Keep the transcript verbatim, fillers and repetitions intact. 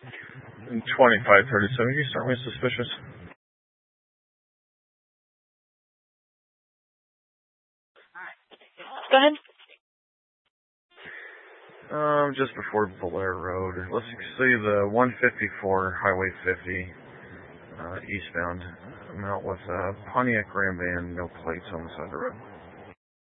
twenty-five thirty-seven, you start me suspicious. Go ahead. Um, just before Blair Road. Let's see the one fifty-four, Highway fifty, uh, eastbound. I'm out with a Pontiac Ram van, no plates on the side of the road.